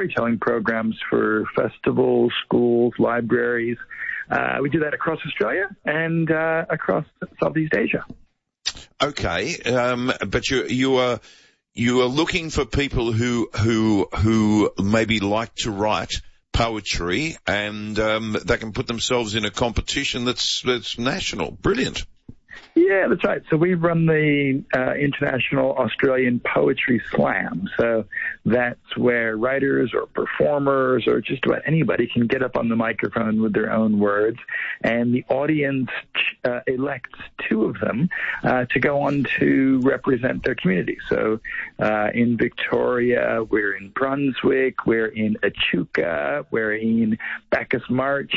storytelling programs for festivals, schools, libraries. We do that across Australia and across Southeast Asia. Okay, but you are looking for people who maybe like to write poetry, and they can put themselves in a competition that's national. Brilliant. Yeah, that's right. So we run the International Australian Poetry Slam. So that's where writers or performers or just about anybody can get up on the microphone with their own words, and the audience elects two of them to go on to represent their community. So in Victoria, we're in Brunswick, we're in Echuca, we're in Bacchus Marsh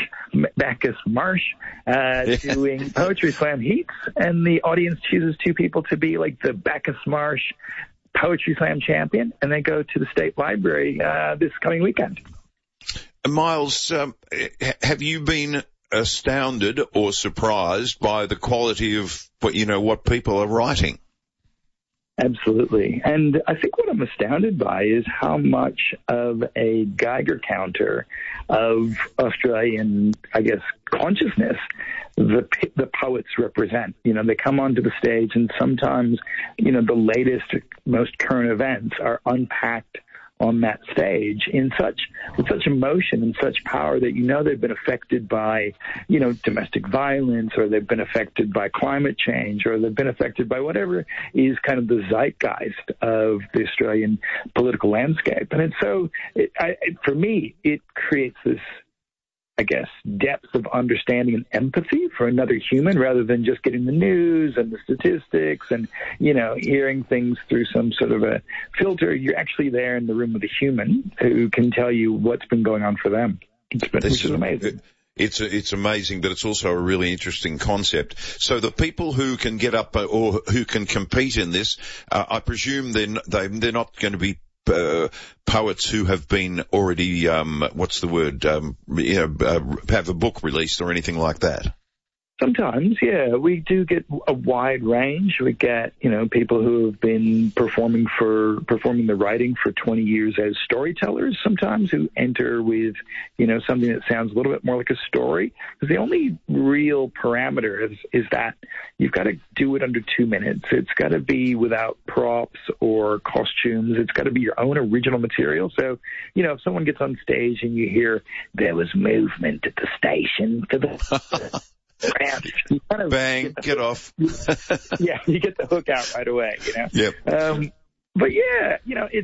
doing Poetry Slam heats. And the audience chooses two people to be like the Bacchus Marsh Poetry Slam champion, and they go to the State Library this coming weekend. Miles, have you been astounded or surprised by the quality of what people are writing? Absolutely. And I think what I'm astounded by is how much of a Geiger counter of Australian, I guess, consciousness the poets represent. They come onto the stage, and sometimes, the latest, most current events are unpacked on that stage with such emotion and such power that they've been affected by domestic violence, or they've been affected by climate change, or they've been affected by whatever is kind of the zeitgeist of the Australian political landscape. And for me, it creates this, I guess, depth of understanding and empathy for another human, rather than just getting the news and the statistics and, hearing things through some sort of a filter. You're actually there in the room with a human who can tell you what's been going on for them. Which is amazing. It's amazing, but it's also a really interesting concept. So the people who can get up or who can compete in this, I presume they're not going to be poets who have been already, have a book released or anything like that. Sometimes, yeah, we do get a wide range. We get, people who have been performing the writing for 20 years as storytellers, sometimes, who enter with, something that sounds a little bit more like a story. Because the only real parameter is that you've got to do it under 2 minutes. It's got to be without props or costumes. It's got to be your own original material. So, if someone gets on stage and you hear, there was movement at the station for the... You kind of bang, get off. Yeah, you get the hook out right away, Yep. But yeah,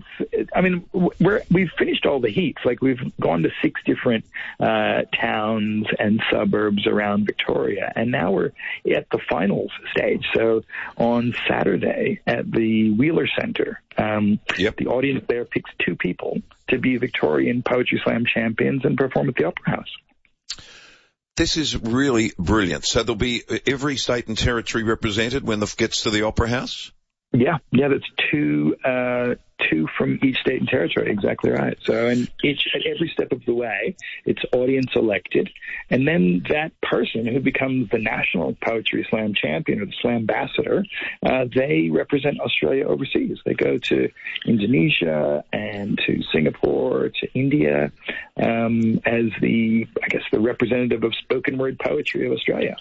we've finished all the heats. Like, we've gone to 6 different towns and suburbs around Victoria, and now we're at the finals stage. So on Saturday at the Wheeler Centre, the audience there picks 2 people to be Victorian Poetry Slam champions and perform at the Opera House. This is really brilliant. So there'll be every state and territory represented when it gets to the Opera House? Yeah, that's 2 from each state and territory. Exactly right. So, and at every step of the way, it's audience elected, and then that person who becomes the National Poetry Slam champion or the Slam ambassador, they represent Australia overseas. They go to Indonesia and to Singapore, to India, as the representative of spoken word poetry of Australia.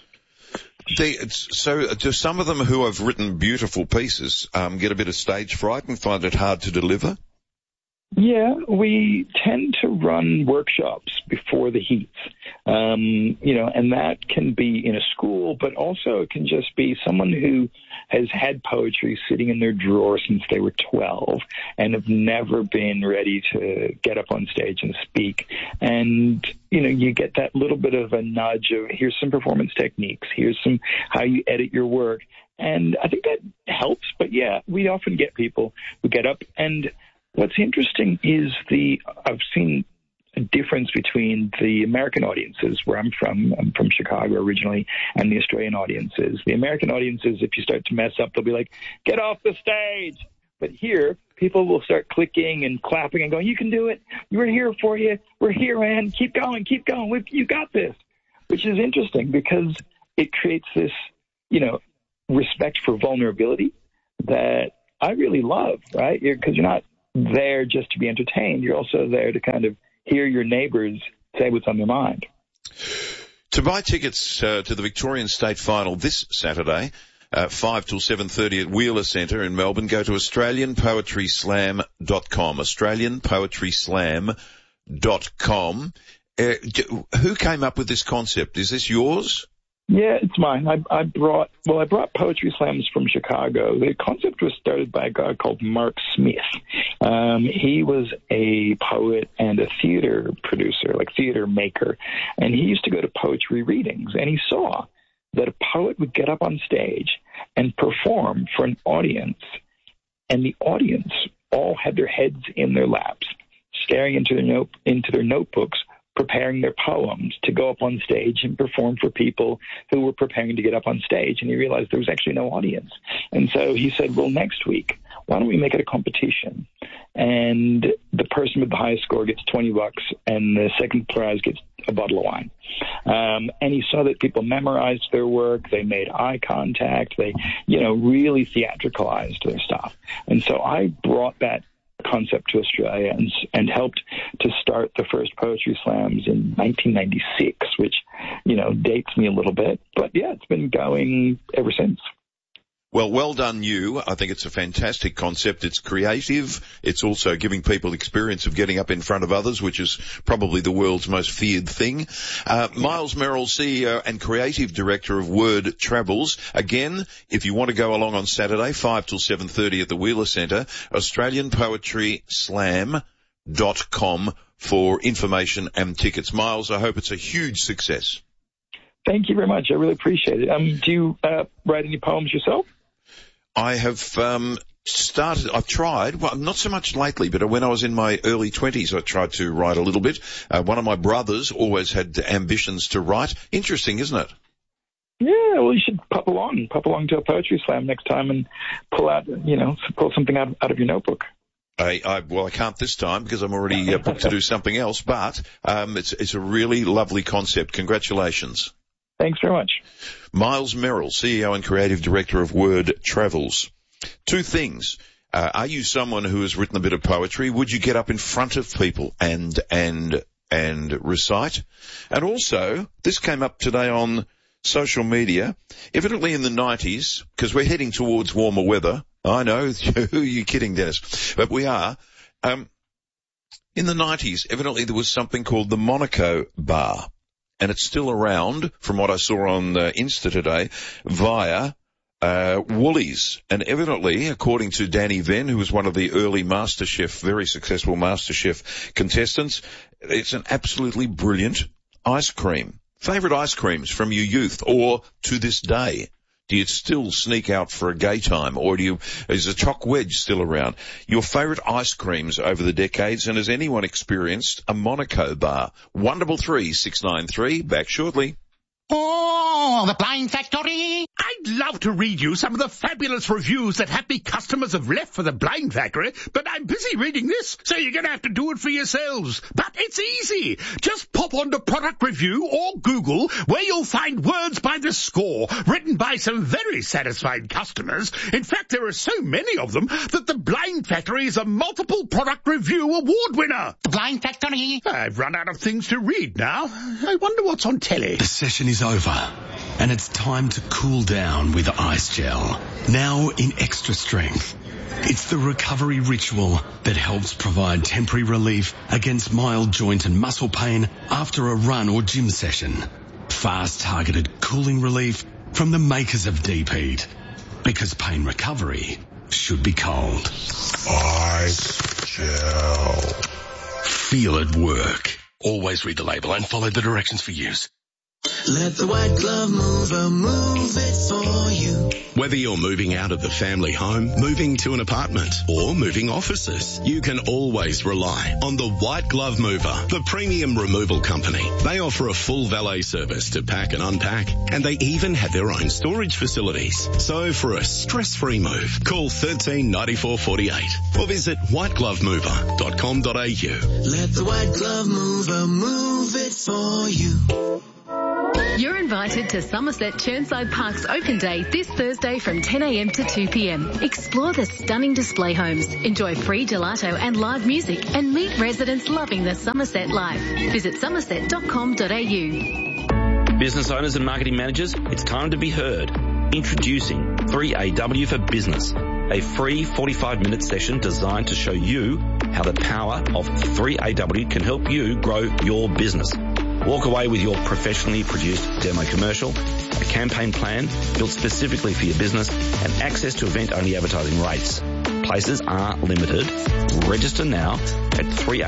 So do some of them who have written beautiful pieces get a bit of stage fright and find it hard to deliver? Yeah, we tend to run workshops before the heats, and that can be in a school, but also it can just be someone who has had poetry sitting in their drawer since they were 12 and have never been ready to get up on stage and speak. And, you get that little bit of a nudge of, here's some performance techniques, here's some how you edit your work. And I think that helps. But yeah, we often get people who get up, and what's interesting is I've seen a difference between the American audiences, where I'm from Chicago originally, and the Australian audiences. The American audiences, if you start to mess up, they'll be like, get off the stage. But here, people will start clicking and clapping and going, you can do it. We're here for you. We're here, man. Keep going. You got this. Which is interesting because it creates this, respect for vulnerability that I really love, right? Because you're not there just to be entertained. You're also there to kind of hear your neighbors say what's on their mind. To buy tickets to the Victorian State Final this Saturday, 5 till 7:30 at Wheeler Centre in Melbourne, go to AustralianPoetrySlam.com. AustralianPoetrySlam.com. Who came up with this concept? Is this yours? Yeah, it's mine. I brought poetry slams from Chicago. The concept was started by a guy called Mark Smith. He was a poet and a theater producer, like theater maker, and he used to go to poetry readings, and he saw that a poet would get up on stage and perform for an audience, and the audience all had their heads in their laps, staring into their notebooks, preparing their poems to go up on stage and perform for people who were preparing to get up on stage. And he realized there was actually no audience. And so he said, well, next week, why don't we make it a competition? And the person with the highest score gets $20, and the second prize gets a bottle of wine. And he saw that people memorized their work. They made eye contact. They, really theatricalized their stuff. And so I brought that concept to Australia and helped to start the first poetry slams in 1996, which, dates me a little bit. But yeah, it's been going ever since. Well done you. I think it's a fantastic concept. It's creative. It's also giving people experience of getting up in front of others, which is probably the world's most feared thing. Miles Merrill, CEO and Creative Director of Word Travels. Again, if you want to go along on Saturday, 5 till 7:30 at the Wheeler Centre, AustralianPoetrySlam.com for information and tickets. Miles, I hope it's a huge success. Thank you very much. I really appreciate it. Do you write any poems yourself? I have I've tried, well, not so much lately, but when I was in my early 20s, I tried to write a little bit. One of my brothers always had ambitions to write. Interesting, isn't it? Yeah, well, you should pop along to a poetry slam next time and pull something out of your notebook. I can't this time because I'm already booked to do something else, but it's a really lovely concept. Congratulations. Thanks very much. Miles Merrill, CEO and Creative Director of Word Travels. Two things. Are you someone who has written a bit of poetry? Would you get up in front of people and recite? And also, this came up today on social media. Evidently in the 90s, because we're heading towards warmer weather. I know, who are you kidding, Dennis? But we are. In the 90s, evidently there was something called the Monaco Bar. And it's still around, from what I saw on Insta today, via Woolies. And evidently, according to Danny Venn, who was one of the early MasterChef, very successful MasterChef contestants, it's an absolutely brilliant ice cream. Favourite ice creams from your youth or to this day? Do you still sneak out for a gay time, or is a choc wedge still around? Your favourite ice creams over the decades, and has anyone experienced a Monaco Bar? 133 693, back shortly. Oh, the Blind Factory! I'd love to read you some of the fabulous reviews that happy customers have left for the Blind Factory, but I'm busy reading this, so you're going to have to do it for yourselves. But it's easy. Just pop onto Product Review or Google, where you'll find words by the score, written by some very satisfied customers. In fact, there are so many of them that the Blind Factory is a multiple Product Review award winner. The Blind Factory? I've run out of things to read now. I wonder what's on telly. The session is over, and it's time to cool down with Ice Gel. Now in extra strength. It's the recovery ritual that helps provide temporary relief against mild joint and muscle pain after a run or gym session. Fast targeted cooling relief from the makers of Deep Heat. Because pain recovery should be cold. Ice Gel. Feel it work. Always read the label and follow the directions for use. Let the White Glove Mover move it for you. Whether you're moving out of the family home, moving to an apartment, or moving offices, you can always rely on the White Glove Mover, the premium removal company. They offer a full valet service to pack and unpack, and they even have their own storage facilities. So for a stress-free move, call 13 94 48 or visit whiteglovemover.com.au. Let the White Glove Mover move it for you. You're invited to Somerset Churnside Park's Open Day this Thursday from 10 a.m. to 2 p.m. Explore the stunning display homes, enjoy free gelato and live music, and meet residents loving the Somerset life. Visit somerset.com.au. Business owners and marketing managers, it's time to be heard. Introducing 3AW for Business, a free 45-minute session designed to show you how the power of 3AW can help you grow your business. Walk away with your professionally produced demo commercial, a campaign plan built specifically for your business, and access to event-only advertising rates. Places are limited. Register now at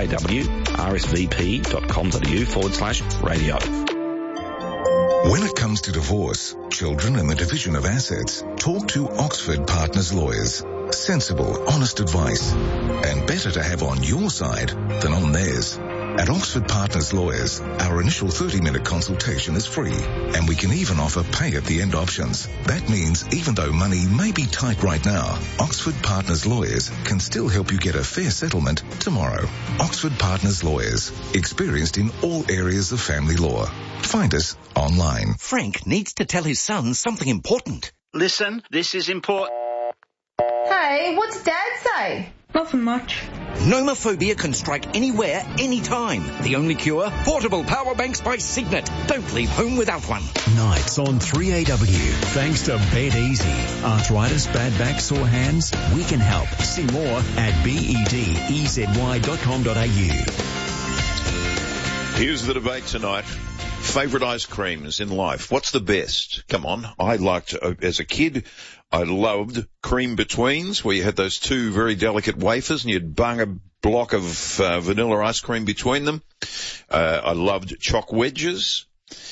3awrsvp.com.au/radio. When it comes to divorce, children and the division of assets, talk to Oxford Partners Lawyers. Sensible, honest advice. And better to have on your side than on theirs. At Oxford Partners Lawyers, our initial 30-minute consultation is free, and we can even offer pay-at-the-end options. That means even though money may be tight right now, Oxford Partners Lawyers can still help you get a fair settlement tomorrow. Oxford Partners Lawyers, experienced in all areas of family law. Find us online. Frank needs to tell his son something important. Listen, this is important. Hey, what's Dad say? Nothing much. Nomophobia can strike anywhere, anytime. The only cure? Portable power banks by Signet. Don't leave home without one. Nights on 3AW. Thanks to Bed Easy. Arthritis, bad back, sore hands? We can help. See more at bedezy.com.au. Here's the debate tonight. Favourite ice creams in life. What's the best? Come on. I liked, as a kid, I loved cream betweens, where you had those two very delicate wafers and you'd bung a block of vanilla ice cream between them. I loved choc wedges.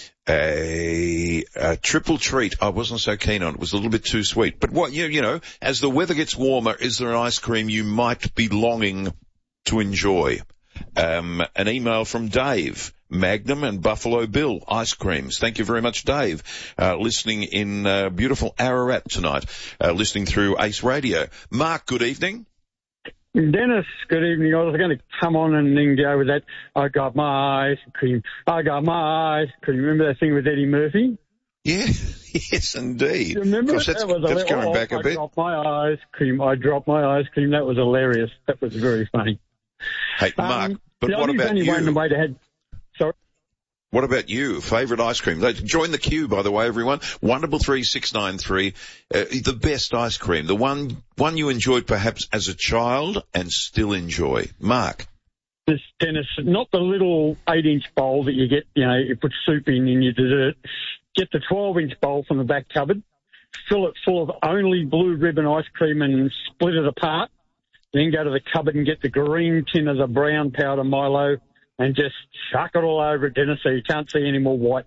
A triple treat I wasn't so keen on. It was a little bit too sweet. But what, you know, as the weather gets warmer, is there an ice cream you might be longing to enjoy? An email from Dave. Magnum and Buffalo Bill ice creams. Thank you very much, Dave. Listening in beautiful Ararat tonight. Listening through Ace Radio. Mark, good evening. Dennis, good evening. I was going to come on and then go with that. I got my ice cream. I got my ice cream. Remember that thing with Eddie Murphy? Yeah, yes, indeed. You remember? Gosh, that's going back a bit. I dropped my ice cream. I dropped my ice cream. That was hilarious. That was very funny. Hey, Mark, but what about you? Sorry? What about you? Favourite ice cream? Join the queue, by the way, everyone. 133-693. The best ice cream. The one you enjoyed perhaps as a child and still enjoy. Mark. This, Dennis, not the little 8-inch bowl that you get, you know, you put soup in your dessert. Get the 12-inch bowl from the back cupboard. Fill it full of only blue ribbon ice cream and split it apart. Then go to the cupboard and get the green tin of the brown powder Milo and just chuck it all over it, Dennis, so you can't see any more white.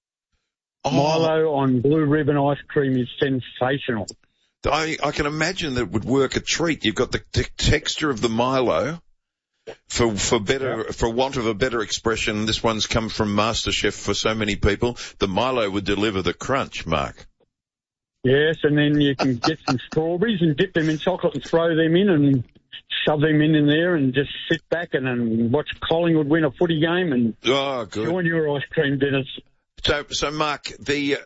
Oh. Milo on blue ribbon ice cream is sensational. I can imagine that it would work a treat. You've got the texture of the Milo. For want of a better expression, this one's come from MasterChef for so many people. The Milo would deliver the crunch, Mark. Yes, and then you can get some strawberries and dip them in chocolate and throw them in and shove them in there and just sit back and watch Collingwood win a footy game and join your ice cream dinners. So Mark, the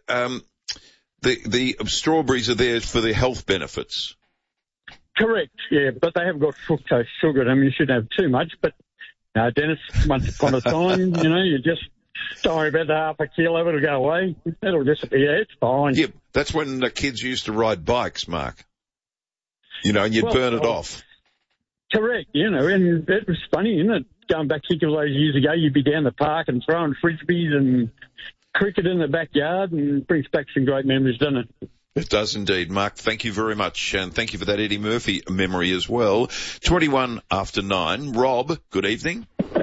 strawberries are there for the health benefits. Correct, yeah, but they haven't got fructose sugar in them. You shouldn't have too much, but Dennis, once upon a time, you know, you just sorry about the half a kilo, it'll go away. It'll disappear, it's fine. Yeah, that's when the kids used to ride bikes, Mark. You know, and you'd burn it off. Correct, you know, and it was funny, isn't it? Going back a couple of those years ago, you'd be down the park and throwing frisbees and cricket in the backyard, and brings back some great memories, doesn't it? It does indeed, Mark. Thank you very much, and thank you for that Eddie Murphy memory as well. 21 after 9. Rob, good evening.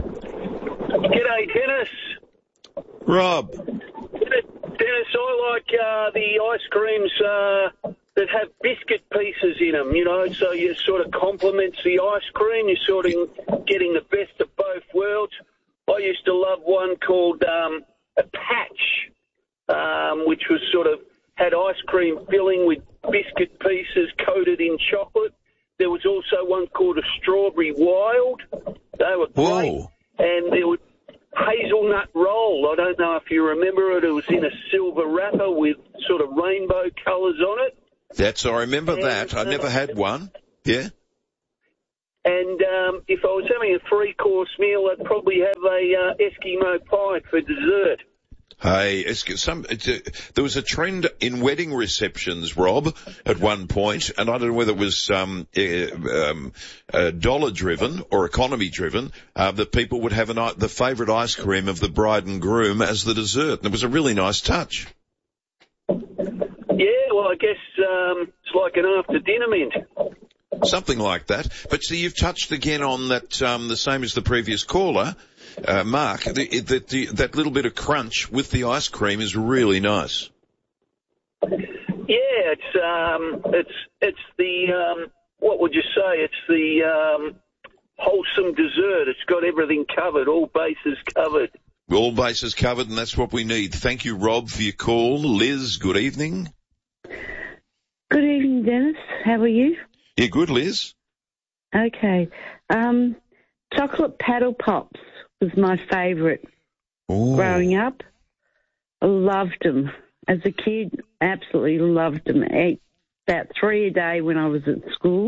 G'day, Dennis. Rob. Dennis, I like the ice creams that have biscuit pieces in them, you know, so you sort of complements the ice cream. You're sort of getting the best of both worlds. I used to love one called a patch, which was sort of had ice cream filling with biscuit pieces coated in chocolate. There was also one called a strawberry wild. They were great. Whoa. And there was hazelnut hazelnut roll. I don't know if you remember it. It was in a silver wrapper with sort of rainbow colours on it. I remember that. I never had one. Yeah. And if I was having a 3-course meal, I'd probably have a Eskimo pie for dessert. Hey, there was a trend in wedding receptions, Rob, at one point, and I don't know whether it was dollar-driven or economy-driven, that people would have the favourite ice cream of the bride and groom as the dessert, and it was a really nice touch. Yeah, well, I guess it's like an after-dinner mint. Something like that. But see, you've touched again on that, the same as the previous caller, Mark, that little bit of crunch with the ice cream is really nice. Yeah, it's the what would you say? It's the wholesome dessert. It's got everything covered, all bases covered. All bases covered, and that's what we need. Thank you, Rob, for your call. Liz, good evening. Good evening, Dennis. How are you? Yeah, good, Liz. Okay. Chocolate paddle pops was my favourite growing up. I loved them. As a kid, absolutely loved them. I ate about 3 a day when I was at school.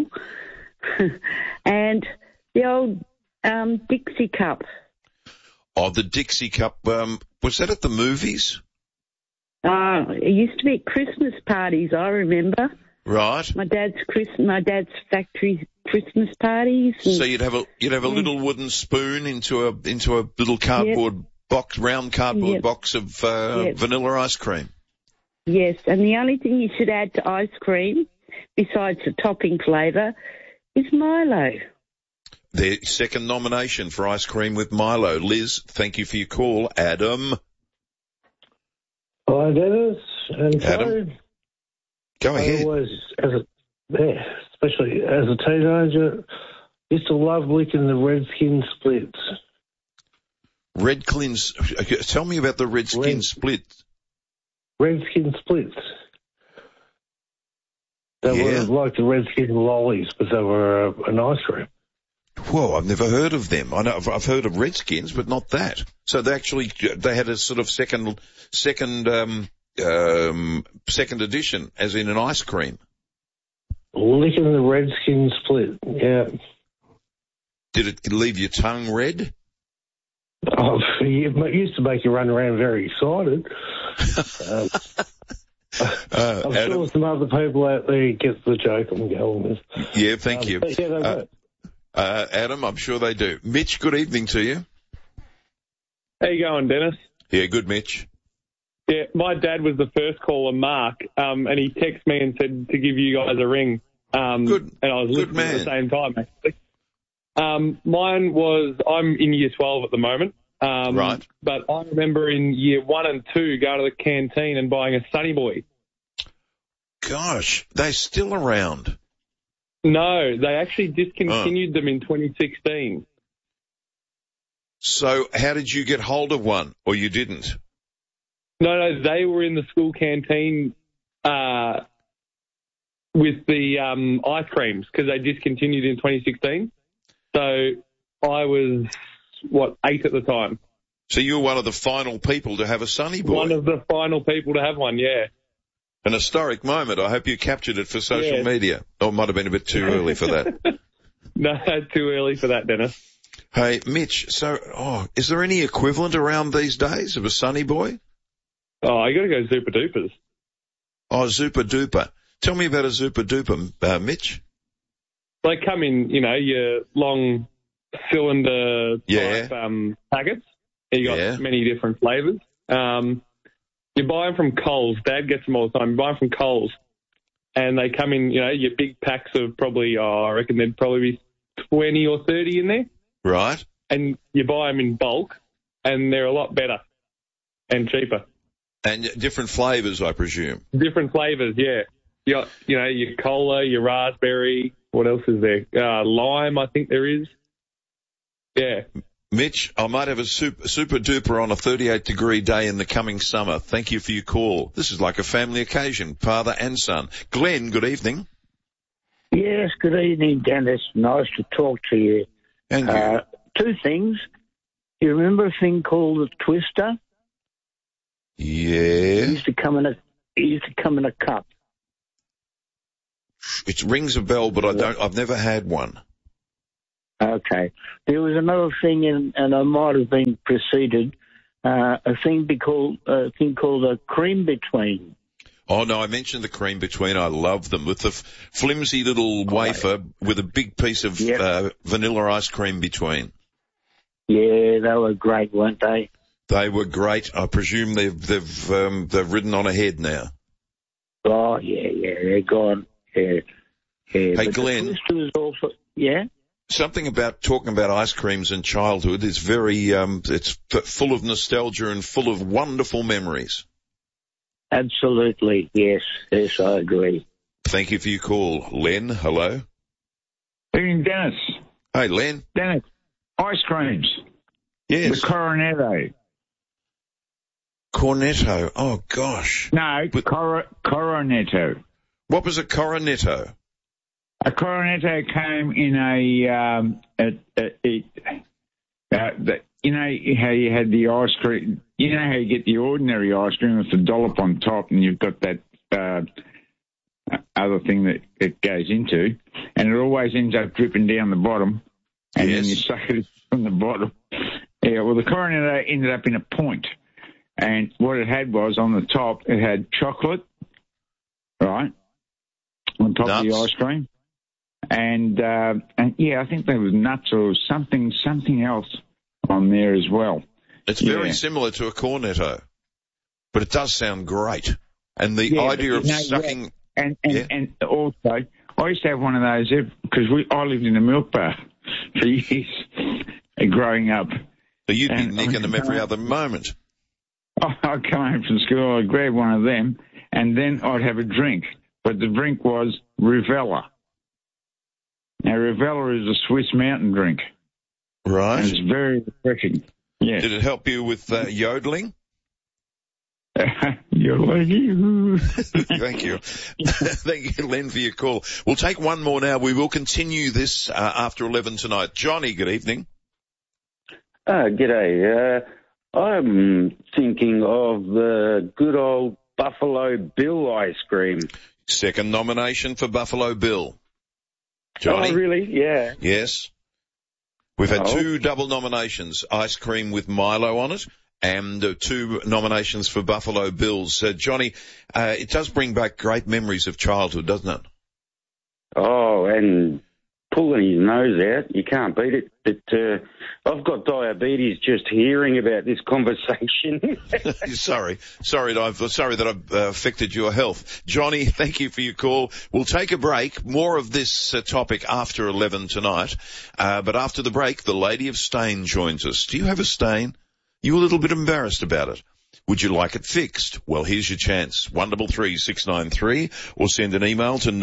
And the old Dixie cup. Oh, the Dixie cup. Was that at the movies? It used to be at Christmas parties, I remember. Right. My dad's factory Christmas parties. So you'd have a little wooden spoon into a little cardboard box, round cardboard box of vanilla ice cream. Yes, and the only thing you should add to ice cream, besides the topping flavour, is Milo. The second nomination for ice cream with Milo. Liz, thank you for your call. Adam. Hi, Dennis. And Adam. Go ahead. I always, especially as a teenager, used to love licking the Redskin splits. Tell me about the Redskin splits. Redskin splits. They were like the Redskin lollies, but they were an ice cream. Whoa, I've never heard of them. I know I've heard of Redskins, but not that. So they had a sort of second edition, as in an ice cream. Licking the Redskin split, yeah. Did it leave your tongue red? Oh, it used to make you run around very excited. I'm sure some other people out there get the joke I'm going with. Yeah, thank you. Adam, I'm sure they do. Mitch, good evening to you. How you going, Dennis? Yeah, good, Mitch. Yeah, my dad was the first caller, Mark, and he texted me and said to give you guys a ring. Good. And I was listening at the same time, actually. Mine was, I'm in year 12 at the moment. Right. But I remember in year 1 and 2 going to the canteen and buying a Sunny Boy. Gosh, they're still around. No, they actually discontinued them in 2016. So how did you get hold of one, or you didn't? No, they were in the school canteen with the ice creams because they discontinued in 2016. So I was, 8 at the time. So you were one of the final people to have a Sunny Boy? One of the final people to have one, yeah. An historic moment. I hope you captured it for social media. Oh, it might have been a bit too early for that. No, too early for that, Dennis. Hey, Mitch, is there any equivalent around these days of a Sunny Boy? Oh, I got to go Zuper Dupers. Oh, Zuper Duper. Tell me about a Zuper Duper, Mitch. They come in, your long cylinder type packets. You got many different flavours. You buy them from Coles. Dad gets them all the time. You buy them from Coles. And they come in, your big packs of probably, I reckon there'd probably be 20 or 30 in there. Right. And you buy them in bulk, and they're a lot better and cheaper. And different flavours, I presume. Different flavours, yeah. Your cola, your raspberry. What else is there? Lime, I think there is. Yeah. Mitch, I might have a super duper on a 38-degree day in the coming summer. Thank you for your call. This is like a family occasion, father and son. Glenn, good evening. Yes, good evening, Dennis. Nice to talk to you. And you. 2 things. You remember a thing called a Twister? Yeah. It used to come in a cup. It rings a bell, but I've never had one. Okay. There was another thing, and I might have been preceded, a thing called a cream between. Oh, no, I mentioned the cream between. I love them. With the flimsy little wafer with a big piece of vanilla ice cream between. Yeah, they were great, weren't they? They were great. I presume they've ridden on ahead now. Oh, yeah, they're gone. Yeah. Hey, but Glenn. Also, yeah? Something about talking about ice creams and childhood is very, it's full of nostalgia and full of wonderful memories. Absolutely, yes, I agree. Thank you for your call. Len, hello. Evening, Dennis. Hey, Len. Dennis, ice creams. Yes. The Cornetto. Cornetto, oh gosh. No, Cornetto. What was a Cornetto? A Cornetto came in you know how you had the ice cream, you know how you get the ordinary ice cream with the dollop on top and you've got that other thing that it goes into, and it always ends up dripping down the bottom, and then you suck it from the bottom. Yeah, well, the Cornetto ended up in a point, and what it had was on the top, it had chocolate, right, on top of the ice cream. And yeah, I think there was nuts or something else on there as well. It's very similar to a Cornetto, but it does sound great. And the idea of sucking... And also, I used to have one of those because I lived in a milk bar for years growing up. So you'd be nicking them every other moment. I'd come home from school, I'd grab one of them, and then I'd have a drink. But the drink was Rivella. Now, Rivella is a Swiss mountain drink. Right. And it's very refreshing. Yeah. Did it help you with yodeling? Yodeling. Thank you. Thank you, Len, for your call. We'll take one more now. We will continue this after 11 tonight. Johnny, good evening. G'day. I'm thinking of the good old Buffalo Bill ice cream. Second nomination for Buffalo Bill. Johnny? Oh, really? Yeah. Yes. We've had 2 double nominations, ice cream with Milo on it, and 2 nominations for Buffalo Bills. Johnny, it does bring back great memories of childhood, doesn't it? Oh, and pulling his nose out, you can't beat it. But I've got diabetes just hearing about this conversation. Sorry that I've affected your health. Johnny, thank you for your call. We'll take a break. More of this topic after 11 tonight. But after the break, the Lady of Stain joins us. Do you have a stain? You a little bit embarrassed about it? Would you like it fixed? Well, here's your chance. 133 693 or send an email to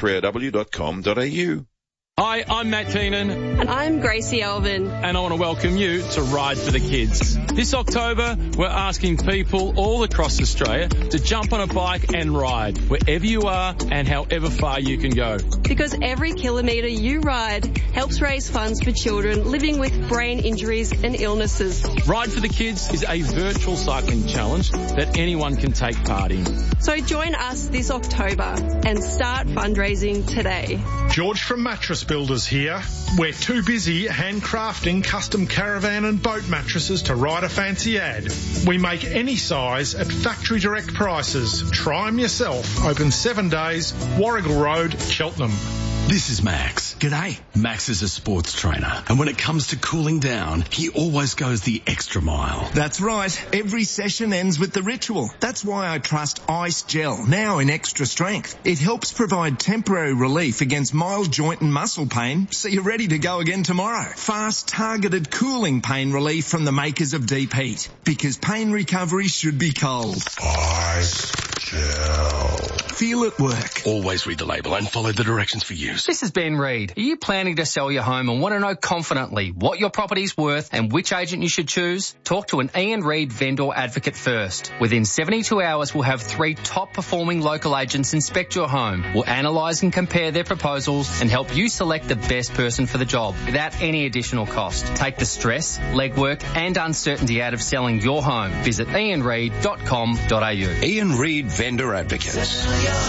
nights@3AW.com.au. Hi, I'm Matt Keenan. And I'm Gracie Alvin. And I want to welcome you to Ride for the Kids. This October, we're asking people all across Australia to jump on a bike and ride wherever you are and however far you can go. Because every kilometre you ride helps raise funds for children living with brain injuries and illnesses. Ride for the Kids is a virtual cycling challenge that anyone can take part in. So join us this October and start fundraising today. George from Mattress Builders here. We're too busy handcrafting custom caravan and boat mattresses to write a fancy ad. We make any size at factory direct prices. Try them yourself. Open 7 days, Warrigal Road, Cheltenham. This is Max. G'day. Max is a sports trainer, and when it comes to cooling down, he always goes the extra mile. That's right. Every session ends with the ritual. That's why I trust Ice Gel, now in extra strength. It helps provide temporary relief against mild joint and muscle pain, so you're ready to go again tomorrow. Fast, targeted cooling pain relief from the makers of Deep Heat, because pain recovery should be cold. Ice Gel. feel at work. Always read the label and follow the directions for use. This is Ben Reid. Are you planning to sell your home and want to know confidently what your property's worth and which agent you should choose? Talk to an Ian Reid vendor advocate first. Within 72 hours, we'll have 3 top-performing local agents inspect your home. We'll analyse and compare their proposals and help you select the best person for the job without any additional cost. Take the stress, legwork and uncertainty out of selling your home. Visit ianreid.com.au. Ian Reid Vendor Advocates.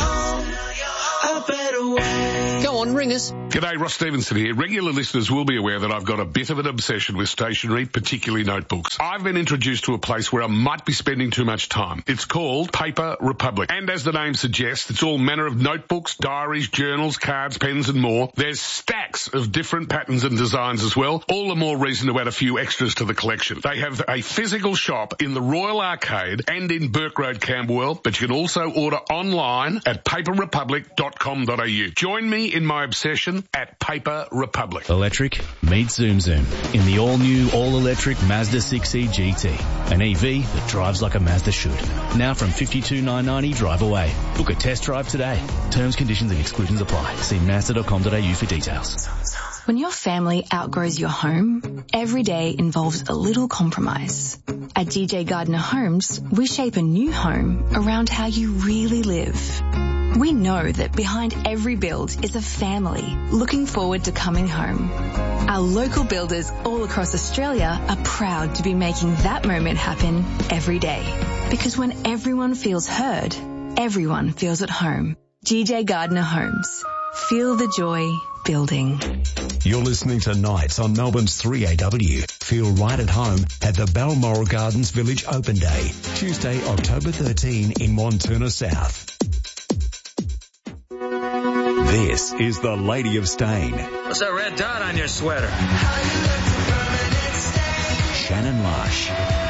Go on, ring us. G'day, Ross Stevenson here. Regular listeners will be aware that I've got a bit of an obsession with stationery, particularly notebooks. I've been introduced to a place where I might be spending too much time. It's called Paper Republic. And as the name suggests, it's all manner of notebooks, diaries, journals, cards, pens and more. There's stacks of different patterns and designs as well. All the more reason to add a few extras to the collection. They have a physical shop in the Royal Arcade and in Burke Road, Camberwell, but you can also order online at paperrepublic.com.au. Join me in my obsession at Paper Republic. Electric meets Zoom Zoom in the all-new, all-electric Mazda 6e GT. An EV that drives like a Mazda should. Now from $52,990 drive away. Book a test drive today. Terms, conditions and exclusions apply. See mazda.com.au for details. When your family outgrows your home, every day involves a little compromise. At DJ Gardner Homes, we shape a new home around how you really live. We know that behind every build is a family looking forward to coming home. Our local builders all across Australia are proud to be making that moment happen every day. Because when everyone feels heard, everyone feels at home. DJ Gardner Homes. Feel the joy building. You're listening to Nights on Melbourne's 3AW. Feel right at home at the Balmoral Gardens Village Open Day, Tuesday, October 13 in Montuna South. This is the Lady of Stain. What's that red dot on your sweater? Shannon Lush.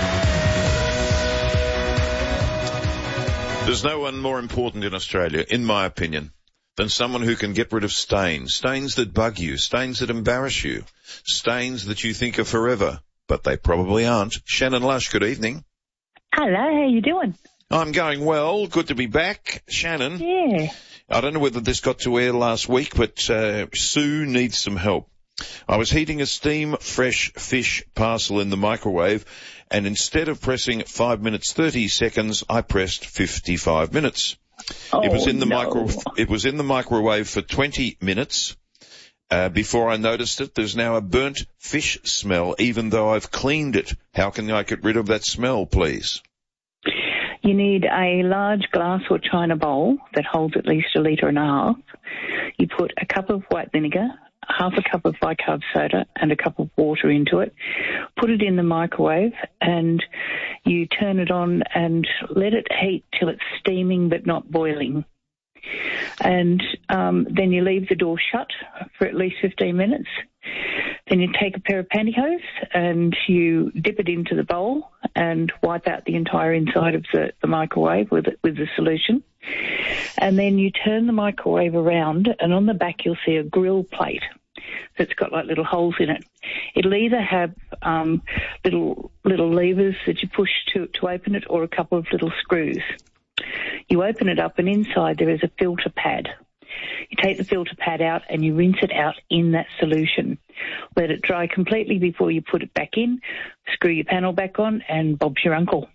There's no one more important in Australia, in my opinion, than someone who can get rid of stains. Stains that bug you, stains that embarrass you, stains that you think are forever, but they probably aren't. Shannon Lush, good evening. Hello, how you doing? I'm going well. Good to be back. Shannon. Yeah. I don't know whether this got to air last week, but Sue needs some help. I was heating a steam fresh fish parcel in the microwave, and instead of pressing 5 minutes 30 seconds, I pressed 55 minutes. It was in the microwave for 20 minutes. Before I noticed it, there's now a burnt fish smell, even though I've cleaned it. How can I get rid of that smell, please? You need a large glass or china bowl that holds at least 1.5 litres. You put a cup of white vinegar, half a cup of bicarb soda and a cup of water into it. Put it in the microwave and you turn it on and let it heat till it's steaming but not boiling. And then you leave the door shut for at least 15 minutes. Then you take a pair of pantyhose and you dip it into the bowl and wipe out the entire inside of the microwave with the solution. And then you turn the microwave around, and on the back you'll see a grill plate that's got like little holes in it. It'll either have little levers that you push to open it, or a couple of little screws. You open it up and inside there is a filter pad. You take the filter pad out and you rinse it out in that solution. Let it dry completely before you put it back in, screw your panel back on, and Bob's your uncle.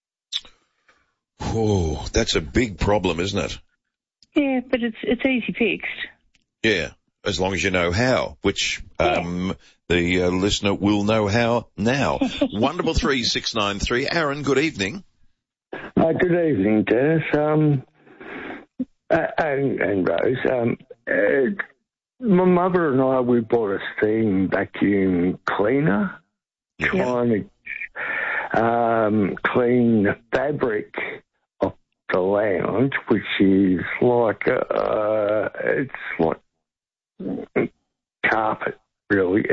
Oh, that's a big problem, isn't it? Yeah, but it's easy fixed. Yeah, as long as you know how, which the listener will know how now. 133 Aaron, good evening. Good evening, Dennis. And Rose. My mother and I, we bought a steam vacuum cleaner, trying to clean the fabric of the lounge, which is like it's like carpet, really,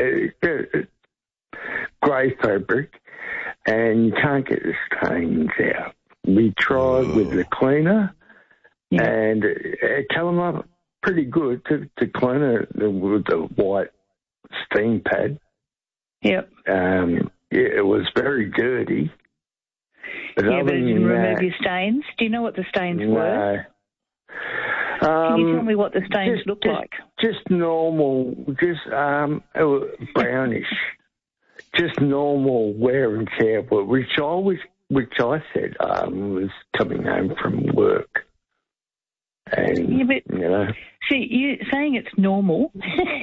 grey fabric, and you can't get the stains out. We tried with the cleaner. Yeah. And it came up pretty good to clean it with the white steam pad. Yep. It was very dirty. But it didn't remove your stains? Do you know what the stains were? Can you tell me what the stains look like? Just normal, just brownish. Just normal wear and tear, which I said was coming home from work. And, yeah, but, see, you saying it's normal,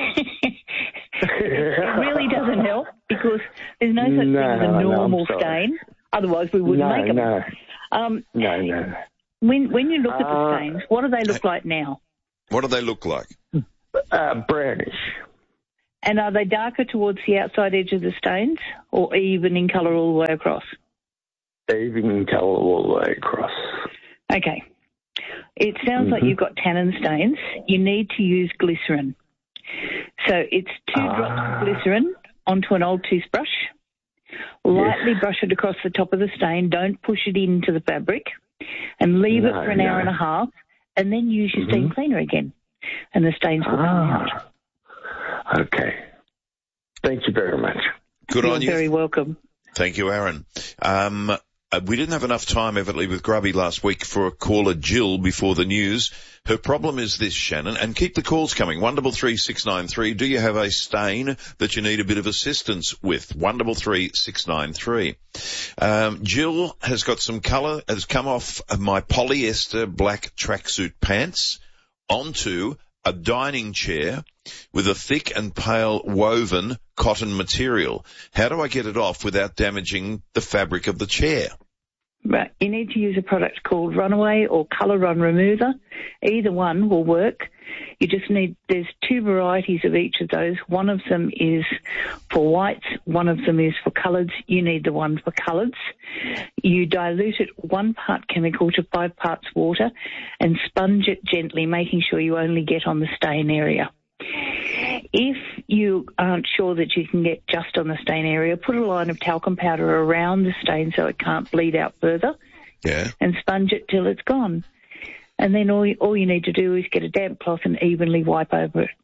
it really doesn't help because there's no such thing as a normal stain. Otherwise, we wouldn't make them. No. When you look at the stains, what do they look like now? What do they look like? Brownish. And are they darker towards the outside edge of the stains or even in colour all the way across? Even in colour all the way across. Okay. It sounds like you've got tannin stains. You need to use glycerin. So it's 2 drops of glycerin onto an old toothbrush. Lightly brush it across the top of the stain. Don't push it into the fabric. And leave it for an hour and a half. And then use your steam cleaner again. And the stains will come out. Okay. Thank you very much. Good on you. You're very welcome. Thank you, Aaron. We didn't have enough time, evidently, with Grubby last week for a caller, Jill, before the news. Her problem is this, Shannon, and keep the calls coming. 133693. Do you have a stain that you need a bit of assistance with? 133693. Jill has got some colour, has come off my polyester black tracksuit pants onto a dining chair with a thick and pale woven cotton material. How do I get it off without damaging the fabric of the chair? Right. You need to use a product called Runaway or Colour Run Remover. Either one will work. You just need, there's 2 varieties of each of those. One of them is for whites, one of them is for coloureds. You need the one for coloureds. You dilute it 1 part chemical to 5 parts water and sponge it gently, making sure you only get on the stain area. If you aren't sure that you can get just on the stain area, put a line of talcum powder around the stain so it can't bleed out further. Yeah. And sponge it till it's gone. And then all you need to do is get a damp cloth and evenly wipe over it.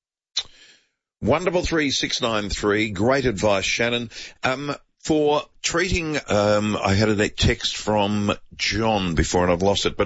133693. Great advice, Shannon. For treating, I had a text from John before and I've lost it, but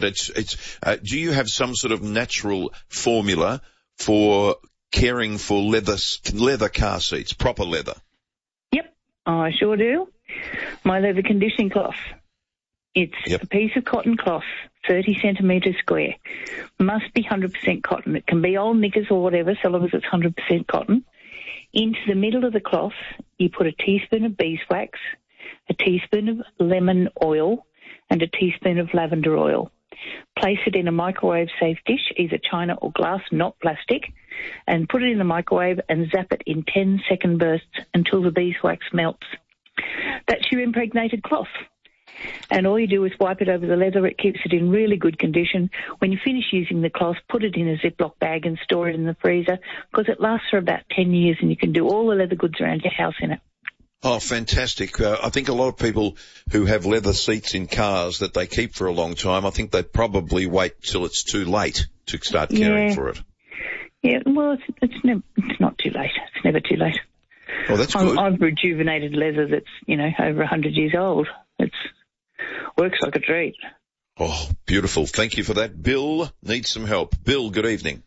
do you have some sort of natural formula for caring for leather car seats, proper leather? Yep, I sure do. My leather conditioning cloth. It's a piece of cotton cloth, 30 centimetres square. Must be 100% cotton. It can be old knickers or whatever, so long as it's 100% cotton. Into the middle of the cloth, you put a teaspoon of beeswax, a teaspoon of lemon oil, and a teaspoon of lavender oil. Place it in a microwave-safe dish, either china or glass, not plastic, and put it in the microwave and zap it in 10-second bursts until the beeswax melts. That's your impregnated cloth. And all you do is wipe it over the leather. It keeps it in really good condition. When you finish using the cloth, put it in a Ziploc bag and store it in the freezer because it lasts for about 10 years and you can do all the leather goods around your house in it. Oh, fantastic. I think a lot of people who have leather seats in cars that they keep for a long time, I think they probably wait till it's too late to start caring for it. Yeah, well, it's not too late. It's never too late. Oh, that's good. I've rejuvenated leather that's, over 100 years old. It works like a treat. Oh, beautiful. Thank you for that. Bill needs some help. Bill, good evening.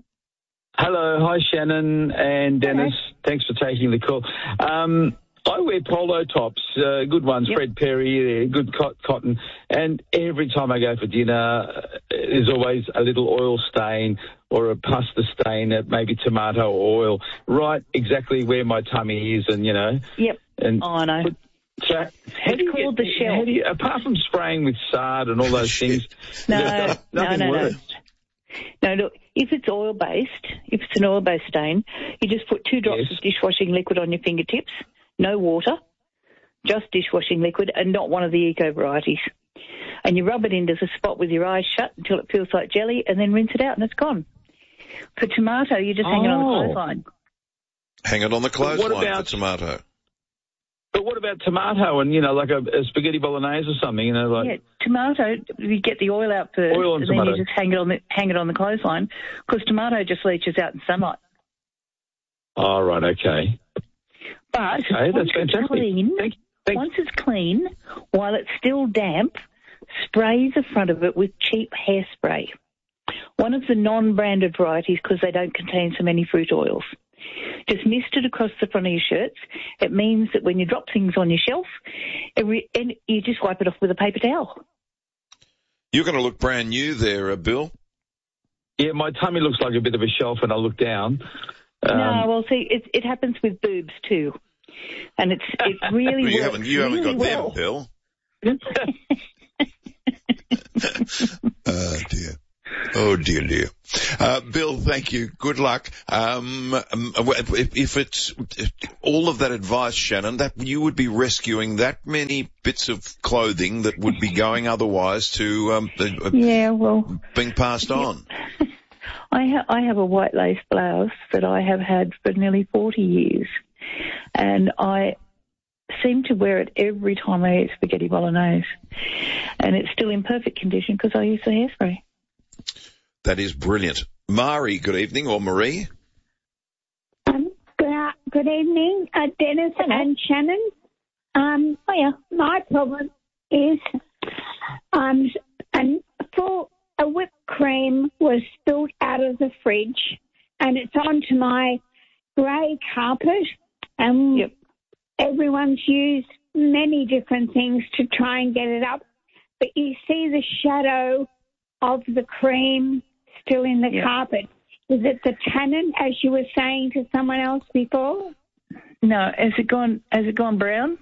Hello. Hi, Shannon and Dennis. Hello. Thanks for taking the call. I wear polo tops, good ones, Fred Perry, good cotton, and every time I go for dinner, there's always a little oil stain or a pasta stain, maybe tomato oil, right exactly where my tummy is, and Yep. And I know. So how do you called the shell. Apart from spraying with Sard and all those things, No. works. No, look, if it's oil-based, if it's an oil-based stain, you just put 2 drops of dishwashing liquid on your fingertips, no water, just dishwashing liquid, and not one of the eco varieties. And you rub it into the spot with your eyes shut until it feels like jelly, and then rinse it out, and it's gone. For tomato, you just hang it on the clothesline. Hang it on the clothesline for tomato. But what about tomato and, like a spaghetti bolognese or something, Yeah, tomato, you get the oil out first, oil and then you just hang it on the clothesline, because tomato just leaches out in sunlight. Oh, right, okay. But that's fantastic. Once it's clean, while it's still damp, spray the front of it with cheap hairspray. one of the non-branded varieties because they don't contain so many fruit oils. Just mist it across the front of your shirts. It means that when you drop things on your shelf, and you just wipe it off with a paper towel. You're going to look brand new there, Bill. Yeah, my tummy looks like a bit of a shelf when I look down. No, well, see, it happens with boobs too. And it really works. You haven't got well. them, Bill. Oh, dear. Bill, thank you. Good luck. If it's all of that advice, Shannon, that you would be rescuing that many bits of clothing that would be going otherwise to being passed on. I have a white lace blouse that I have had for nearly 40 years, and I seem to wear it every time I eat spaghetti bolognese, and it's still in perfect condition because I use the hairspray. That is brilliant. Mari, good evening, or Marie. Good evening, Dennis and Shannon. My problem is a whipped cream was spilled out of the fridge, and it's onto my grey carpet, and everyone's used many different things to try and get it up, but you see the shadow of the cream still in the carpet. Is it the tannin, as you were saying to someone else before? No, has it gone brown?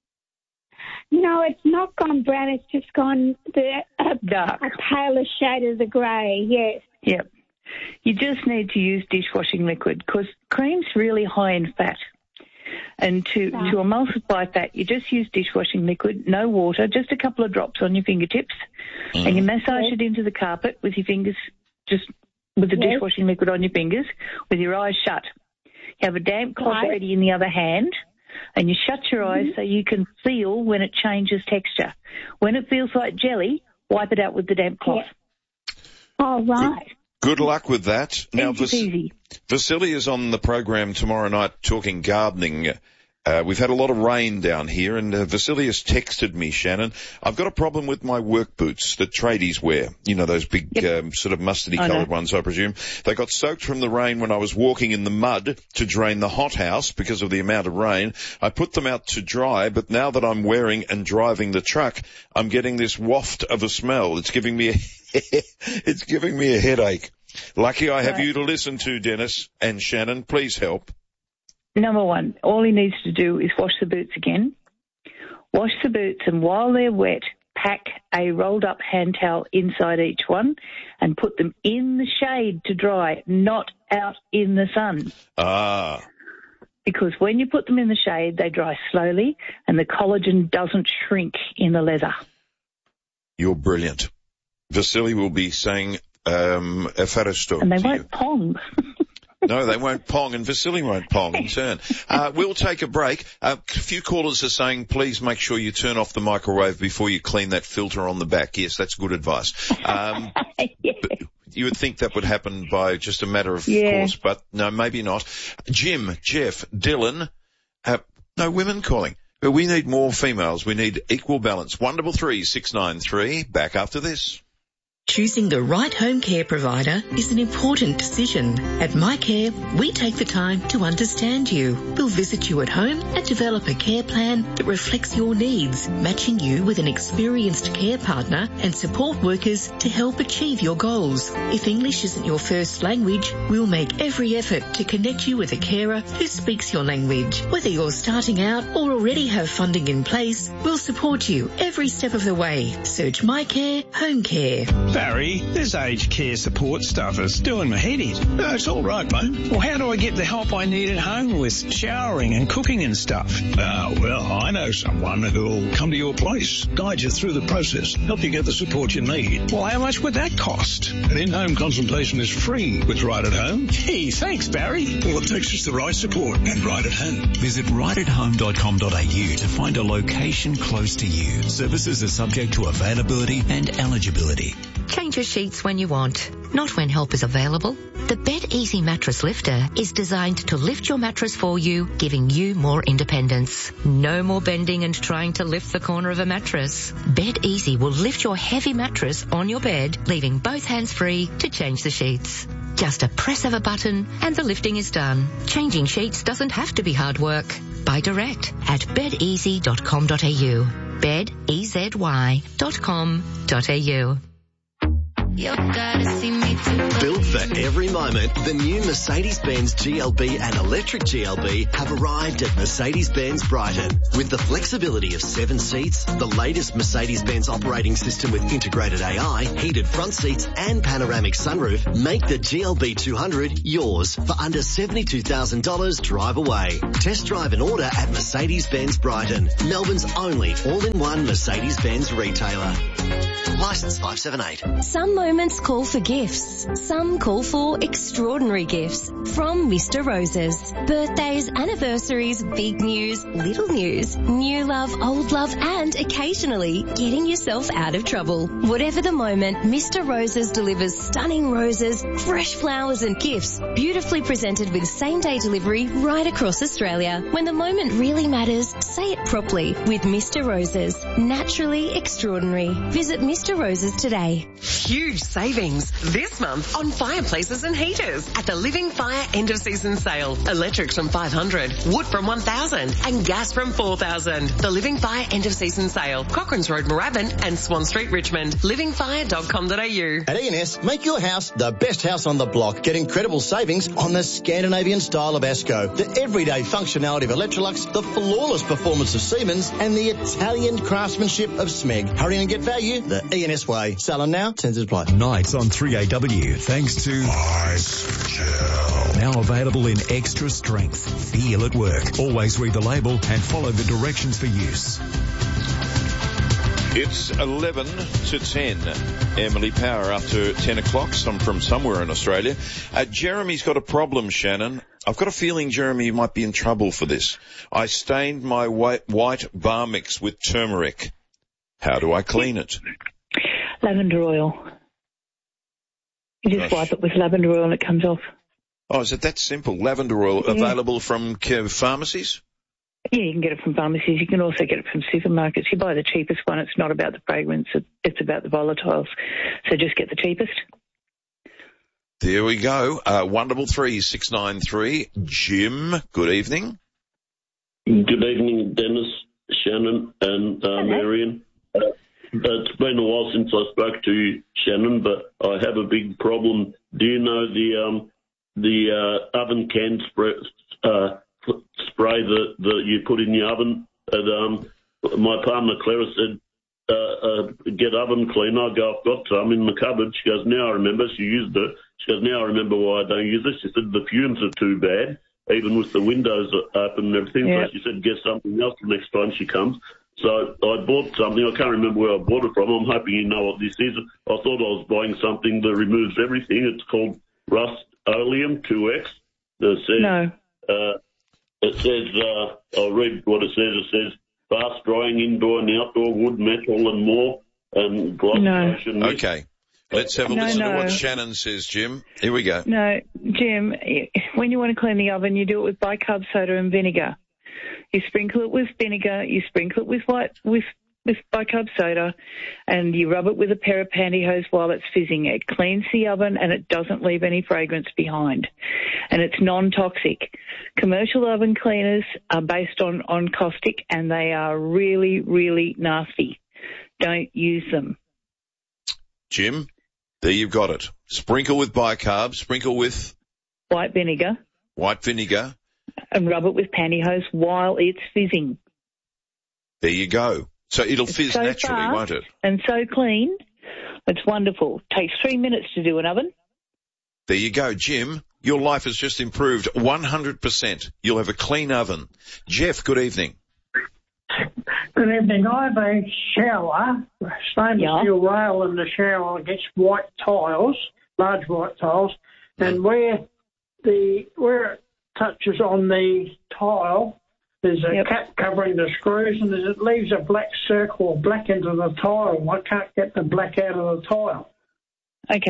No, it's not gone brown. It's just gone dark, a paler shade of the grey. Yes. Yep. You just need to use dishwashing liquid because cream's really high in fat. And to emulsify fat, you just use dishwashing liquid, no water, just a couple of drops on your fingertips, and you massage it into the carpet with your fingers, just with the dishwashing liquid on your fingers, with your eyes shut. You have a damp cloth ready in the other hand, and you shut your eyes so you can feel when it changes texture. When it feels like jelly, wipe it out with the damp cloth. Oh, right. Good luck with that. Now, easy. Vasily is on the program tomorrow night talking gardening. We've had a lot of rain down here, and Vasily has texted me, Shannon. I've got a problem with my work boots that tradies wear. You know, those big sort of mustardy-coloured ones, I presume. They got soaked from the rain when I was walking in the mud to drain the hothouse because of the amount of rain. I put them out to dry, but now that I'm wearing and driving the truck, I'm getting this waft of a smell. It's giving me a headache. Lucky I have you to listen to, Dennis and Shannon. Please help. Number one, all he needs to do is wash the boots again. Wash the boots, and while they're wet, pack a rolled-up hand towel inside each one and put them in the shade to dry, not out in the sun. Because when you put them in the shade, they dry slowly and the collagen doesn't shrink in the leather. You're brilliant. Vasily will be saying Efaristo. And they won't pong. No, they won't pong, and Vasily won't pong in turn. We'll take a break. A few callers are saying, please make sure you turn off the microwave before you clean that filter on the back. Yes, that's good advice. But you would think that would happen by just a matter of course, but no, maybe not. Jim, Jeff, Dylan, no women calling. But we need more females. We need equal balance. 133 693. Back after this. Choosing the right home care provider is an important decision. At MyCare, we take the time to understand you. We'll visit you at home and develop a care plan that reflects your needs, matching you with an experienced care partner and support workers to help achieve your goals. If English isn't your first language, we'll make every effort to connect you with a carer who speaks your language. Whether you're starting out or already have funding in place, we'll support you every step of the way. Search MyCare Home Care. Barry, this aged care support stuff is doing my head in. No, it's all right, mate. Well, how do I get the help I need at home with showering and cooking and stuff? Well, I know someone who'll come to your place, guide you through the process, help you get the support you need. Well, how much would that cost? An in-home consultation is free with Right at Home. Gee, thanks, Barry. All it takes is the right support and Right at Home. Visit rightathome.com.au to find a location close to you. Services are subject to availability and eligibility. Change your sheets when you want. not when help is available. The Bed Easy Mattress Lifter is designed to lift your mattress for you, giving you more independence. No more bending and trying to lift the corner of a mattress. Bed Easy will lift your heavy mattress on your bed, leaving both hands free to change the sheets. Just a press of a button and the lifting is done. Changing sheets doesn't have to be hard work. Buy direct at bedeasy.com.au. bedeasy.com.au. Built for every moment, the new Mercedes-Benz GLB and electric GLB have arrived at Mercedes-Benz Brighton. With the flexibility of 7 seats, the latest Mercedes-Benz operating system with integrated AI, heated front seats and panoramic sunroof, make the GLB 200 yours for under $72,000 drive away. Test drive and order at Mercedes-Benz Brighton, Melbourne's only all-in-one Mercedes-Benz retailer. Licence 578. Some moments call for gifts. Some call for extraordinary gifts from Mr. Roses. Birthdays, anniversaries, big news, little news, new love, old love, and occasionally getting yourself out of trouble. Whatever the moment, Mr. Roses delivers stunning roses, fresh flowers and gifts, beautifully presented with same-day delivery right across Australia. When the moment really matters, say it properly with Mr. Roses. Naturally extraordinary. Visit Mr. Roses today. Huge savings this month on fireplaces and heaters at the Living Fire end of season sale. Electrics from $500, wood from $1,000 and gas from $4,000. The Living Fire end of season sale. Cochrane's Road, Moorabbin and Swan Street, Richmond. livingfire.com.au. At E&S, make your house the best house on the block. Get incredible savings on the Scandinavian style of Asco, the everyday functionality of Electrolux, the flawless performance of Siemens and the Italian craftsmanship of Smeg. Hurry and get value the E&S way. Selling now, terms apply. Nights on 3AW, thanks to Ice Gel. Now available in extra strength. Feel at work. Always read the label and follow the directions for use. It's 11 to 10. Emily Power after 10 o'clock, from somewhere in Australia. Jeremy's got a problem, Shannon. I've got a feeling, Jeremy, you might be in trouble for this. I stained my white bar mix with turmeric. How do I clean it? Lavender oil. You just wipe it with lavender oil and it comes off. Oh, is it that simple? Lavender oil available from pharmacies? Yeah, you can get it from pharmacies. You can also get it from supermarkets. You buy the cheapest one. It's not about the fragrance. It's about the volatiles. So just get the cheapest. There we go. 133 Jim, good evening. Good evening, Dennis, Shannon and Marion. It's been a while since I spoke to Shannon, but I have a big problem. Do you know the oven can spray that you put in the oven? And, my partner Clara said, get oven cleaner. I go, I've got some in the cupboard. She goes, now I remember. She used it. She goes, now I remember why I don't use it. She said, the fumes are too bad, even with the windows open and everything. Yep. So she said, get something else the next time she comes. So I bought something. I can't remember where I bought it from. I'm hoping you know what this is. I thought I was buying something that removes everything. It's called Rust-Oleum 2X. No. It says, I'll read what it says. It says, fast drying indoor and outdoor wood, metal and more, and gloss motion. Okay. Let's have a listen to what Shannon says, Jim. Here we go. No, Jim, when you want to clean the oven, you do it with bicarb soda and vinegar. You sprinkle it with vinegar, you sprinkle it with bicarb soda, and you rub it with a pair of pantyhose while it's fizzing. It cleans the oven and it doesn't leave any fragrance behind. And it's non-toxic. Commercial oven cleaners are based on caustic and they are really, really nasty. Don't use them. Jim, there you've got it. Sprinkle with bicarb, sprinkle with white vinegar. And rub it with pantyhose while it's fizzing. There you go. So it'll fizz naturally, won't it? And so clean. It's wonderful. Takes 3 minutes to do an oven. There you go, Jim. Your life has just improved 100%. You'll have a clean oven. Jeff, good evening. Good evening. I have a shower, stainless steel rail in the shower against white tiles, large white tiles, and where it touches on the tile, there's a cap covering the screws, and it leaves a black circle, black into the tile. I can't get the black out of the tile. Okay.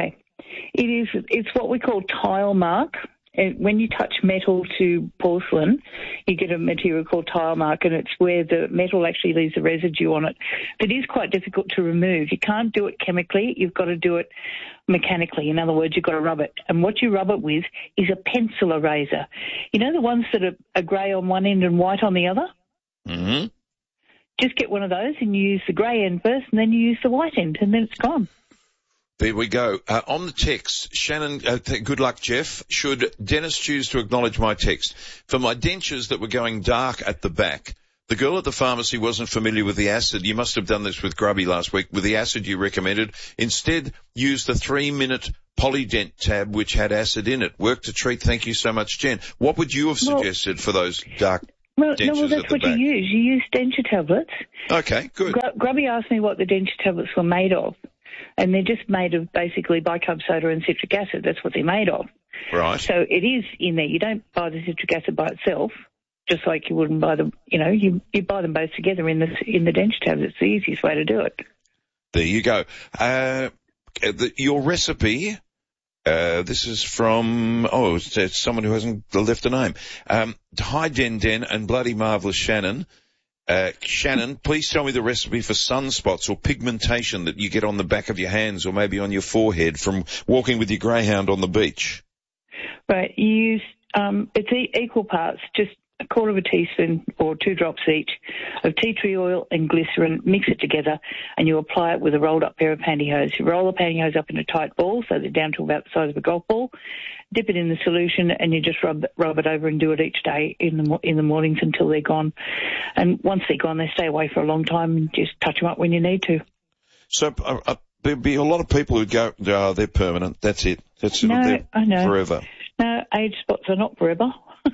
It is. It's what we call tile mark. When you touch metal to porcelain, you get a material called tile mark, and it's where the metal actually leaves a residue on it. That is quite difficult to remove. You can't do it chemically. You've got to do it mechanically. In other words, you've got to rub it. And what you rub it with is a pencil eraser. You know the ones that are grey on one end and white on the other? Mm-hmm. Just get one of those and you use the grey end first, and then you use the white end, and then it's gone. There we go. On the text, Shannon, good luck, Jeff. Should Dennis choose to acknowledge my text? For my dentures that were going dark at the back, the girl at the pharmacy wasn't familiar with the acid. You must have done this with Grubby last week, with the acid you recommended. Instead, use the 3-minute Polydent tab, which had acid in it. Worked a treat. Thank you so much, Jen. What would you have suggested for those dark dentures that's at the what back? you use. You use denture tablets. Okay, good. Grubby asked me what the denture tablets were made of. And they're just made of basically bicarb soda and citric acid. That's what they're made of. Right. So it is in there. You don't buy the citric acid by itself, just like you wouldn't buy them. You buy them both together in the denture tablet. It's the easiest way to do it. There you go. Your recipe. This is from it's someone who hasn't left a name. Hi Den and bloody marvellous Shannon. Shannon, please tell me the recipe for sunspots or pigmentation that you get on the back of your hands or maybe on your forehead from walking with your greyhound on the beach. Right, you use, it's equal parts, just a quarter of a teaspoon or 2 drops each of tea tree oil and glycerin, mix it together, and you apply it with a rolled up pair of pantyhose. You roll the pantyhose up in a tight ball so they're down to about the size of a golf ball, dip it in the solution, and you just rub it over and do it each day in the mornings until they're gone. And once they're gone, they stay away for a long time, and just touch them up when you need to. So there'd be a lot of people who'd go, oh, they're permanent, that's it. No, I know. Forever. No, age spots are not forever.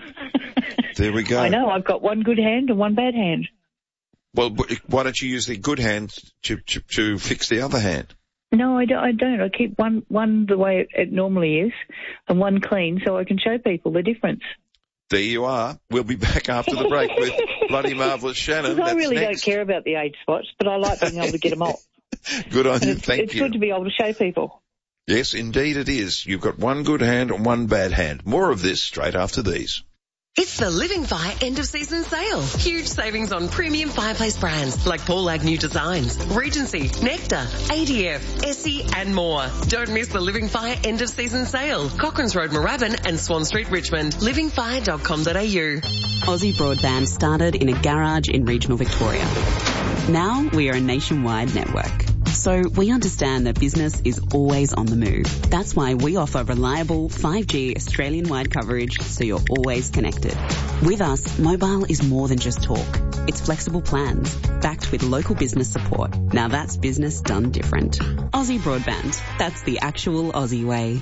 There we go. I know, I've got one good hand and one bad hand. Well, why don't you use the good hand to fix the other hand? No, I don't. I keep one the way it normally is and one clean so I can show people the difference. There you are. We'll be back after the break with bloody marvellous Shannon. I really don't care about the age spots, but I like being able to get them off. Good on you. Thank you. It's good to be able to show people. Yes, indeed it is. You've got one good hand and one bad hand. More of this straight after these. It's the Living Fire end-of-season sale. Huge savings on premium fireplace brands like Paul Agnew Designs, Regency, Nectar, ADF, Essie and more. Don't miss the Living Fire end-of-season sale. Cochrane's Road, Moorabbin and Swan Street, Richmond. livingfire.com.au. Aussie Broadband started in a garage in regional Victoria. Now we are a nationwide network. So we understand that business is always on the move. That's why we offer reliable 5G Australian-wide coverage so you're always connected. With us, mobile is more than just talk. It's flexible plans, backed with local business support. Now that's business done different. Aussie Broadband. That's the actual Aussie way.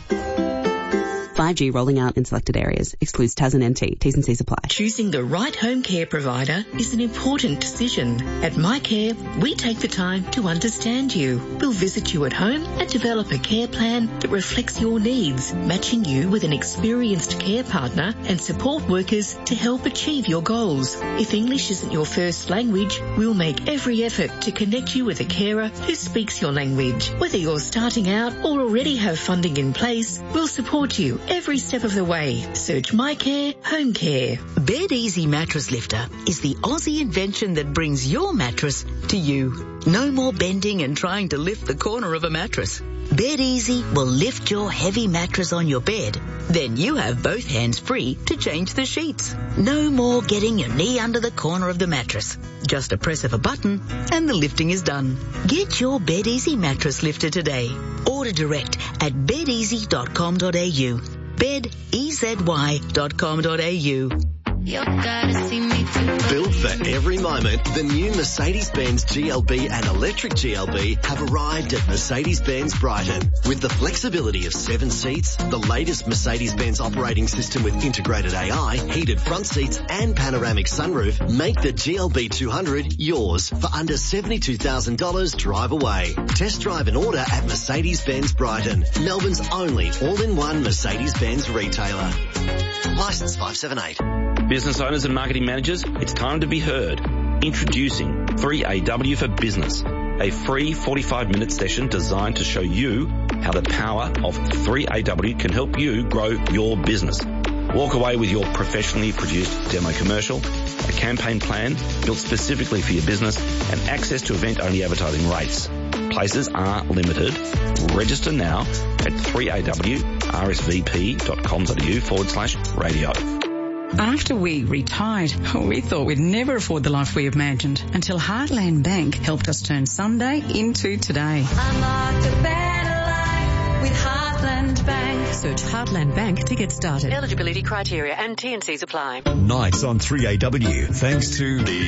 5G rolling out in selected areas. Excludes Tasman NT. T's and C's apply. Choosing the right home care provider is an important decision. At MyCare, we take the time to understand you. We'll visit you at home and develop a care plan that reflects your needs, matching you with an experienced care partner and support workers to help achieve your goals. If English isn't your first language, we'll make every effort to connect you with a carer who speaks your language. Whether you're starting out or already have funding in place, we'll support you every step of the way. Search MyCare Home Care. Bed Easy Mattress Lifter is the Aussie invention that brings your mattress to you. No more bending and trying to lift the corner of a mattress. Bed Easy will lift your heavy mattress on your bed. Then you have both hands free to change the sheets. No more getting your knee under the corner of the mattress. Just a press of a button and the lifting is done. Get your Bed Easy Mattress Lifter today. Order direct at bedeasy.com.au. bedeasy.com.au. You gotta see me too. Built for every moment, the new Mercedes-Benz GLB and electric GLB have arrived at Mercedes-Benz Brighton. With the flexibility of 7 seats, the latest Mercedes-Benz operating system with integrated AI, heated front seats and panoramic sunroof, make the GLB 200 yours for under $72,000 drive away. Test drive and order at Mercedes-Benz Brighton, Melbourne's only all-in-one Mercedes-Benz retailer. Licence 578. Business owners and marketing managers, it's time to be heard. Introducing 3AW for Business. a free 45-minute session designed to show you how the power of 3AW can help you grow your business. Walk away with your professionally produced demo commercial, a campaign plan built specifically for your business, and access to event-only advertising rates. Places are limited. Register now at 3awrsvp.com.au/radio. After we retired, we thought we'd never afford the life we imagined until Heartland Bank helped us turn Sunday into today. Unlock a better life with Heartland Bank. Search Heartland Bank to get started. Eligibility criteria and T&Cs apply. Nights on 3AW, thanks to the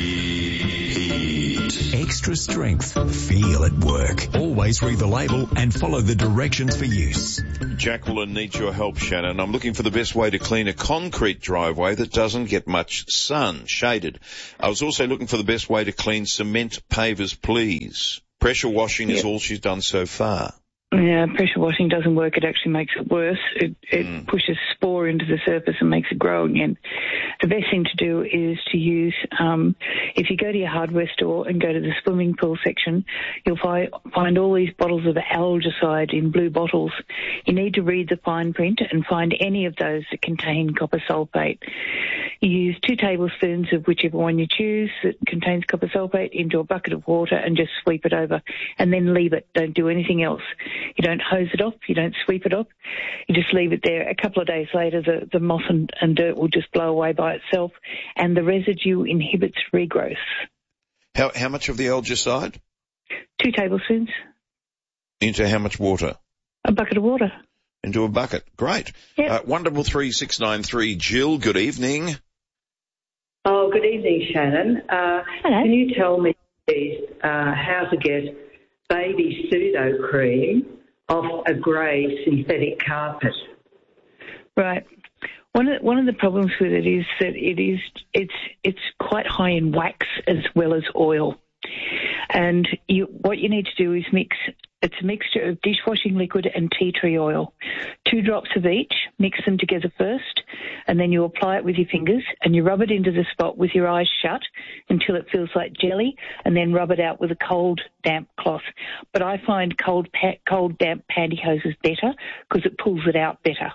heat. Extra strength. Feel at work. Always read the label and follow the directions for use. Jacqueline needs your help, Shannon. I'm looking for the best way to clean a concrete driveway that doesn't get much sun, shaded. I was also looking for the best way to clean cement pavers, please. Pressure washing is all she's done so far. Yeah, pressure washing doesn't work. It actually makes it worse. It pushes spore into the surface and makes it grow again. The best thing to do is to use, if you go to your hardware store and go to the swimming pool section, you'll find all these bottles of algicide in blue bottles. You need to read the fine print and find any of those that contain copper sulfate. You use 2 tablespoons of whichever one you choose that contains copper sulfate into a bucket of water and just sweep it over, and then leave it. Don't do anything else. You don't hose it off. You don't sweep it off. You just leave it there. A couple of days later, the moss and dirt will just blow away by itself, and the residue inhibits regrowth. How much of the algicide? 2 tablespoons. Into how much water? A bucket of water. Into a bucket. Great. Yep. 133693. Jill, good evening. Oh, good evening, Shannon. Hello. Can you tell me, please, how to get baby pseudo cream off a grey synthetic carpet? Right. One of the problems with it is that it's quite high in wax as well as oil, and what you need to do is mix. It's a mixture of dishwashing liquid and tea tree oil. 2 drops of each, mix them together first, and then you apply it with your fingers and you rub it into the spot with your eyes shut until it feels like jelly, and then rub it out with a cold, damp cloth. But I find cold, damp pantyhoses better because it pulls it out better.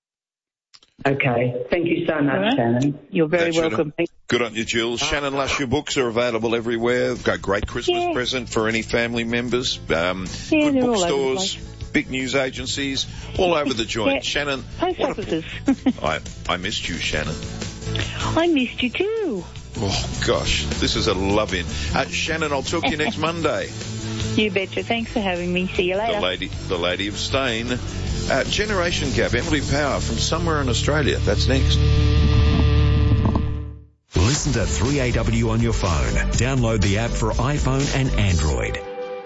Okay. Thank you so much, Shannon. You're very welcome. Good on you, Jill. Shannon Lush, your books are available everywhere. We've got a great Christmas present for any family members. Good bookstores, big news agencies, all over the joint. Yeah. Shannon. Post offices. I missed you, Shannon. I missed you too. Oh, gosh. This is a love-in. Shannon, I'll talk to you next Monday. You betcha. Thanks for having me. See you later. The Lady of Stain. Generation Gap, Emily Power from somewhere in Australia. That's next. Listen to 3AW on your phone. Download the app for iPhone and Android.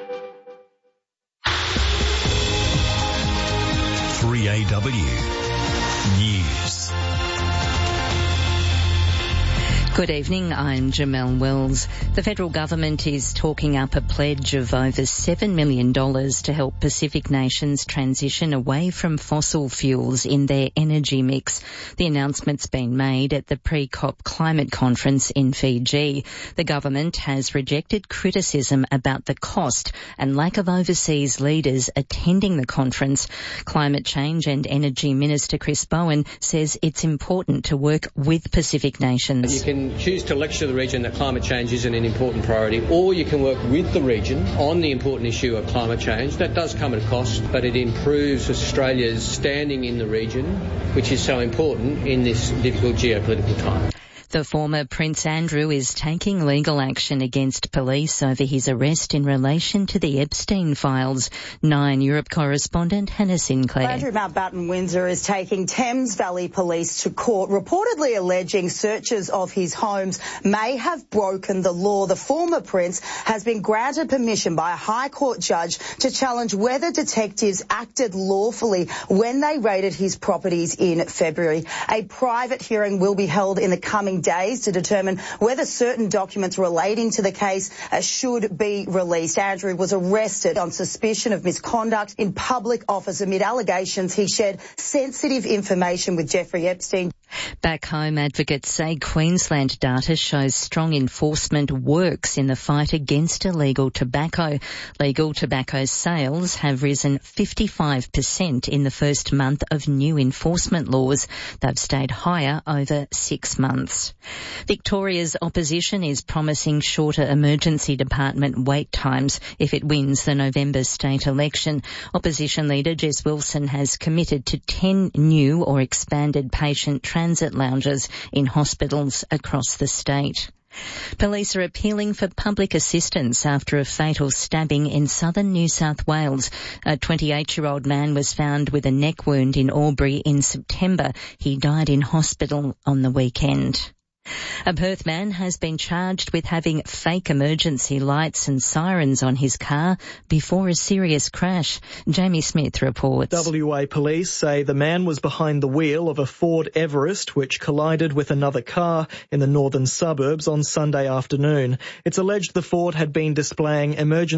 3AW News. Good evening, I'm Jamelle Wells. The federal government is talking up a pledge of over $7 million to help Pacific nations transition away from fossil fuels in their energy mix. The announcement's been made at the pre-COP climate conference in Fiji. The government has rejected criticism about the cost and lack of overseas leaders attending the conference. Climate Change and Energy Minister Chris Bowen says it's important to work with Pacific nations. You can choose to lecture the region that climate change isn't an important priority, or you can work with the region on the important issue of climate change. That does come at a cost, but it improves Australia's standing in the region, which is so important in this difficult geopolitical time. The former Prince Andrew is taking legal action against police over his arrest in relation to the Epstein files. 9 Europe correspondent Hannah Sinclair. Andrew Mountbatten Windsor is taking Thames Valley Police to court, reportedly alleging searches of his homes may have broken the law. The former Prince has been granted permission by a High Court judge to challenge whether detectives acted lawfully when they raided his properties in February. A private hearing will be held in the coming days to determine whether certain documents relating to the case should be released. Andrew was arrested on suspicion of misconduct in public office amid allegations he shared sensitive information with Jeffrey Epstein. Back home, advocates say Queensland data shows strong enforcement works in the fight against illegal tobacco. Legal tobacco sales have risen 55% in the first month of new enforcement laws. They've stayed higher over 6 months. Victoria's opposition is promising shorter emergency department wait times if it wins the November state election. Opposition leader Jess Wilson has committed to 10 new or expanded patient transit lounges in hospitals across the state. Police are appealing for public assistance after a fatal stabbing in southern New South Wales. A 28-year-old man was found with a neck wound in Albury in September. He died in hospital on the weekend. A Perth man has been charged with having fake emergency lights and sirens on his car before a serious crash. Jamie Smith reports. WA police say the man was behind the wheel of a Ford Everest which collided with another car in the northern suburbs on Sunday afternoon. It's alleged the Ford had been displaying emergency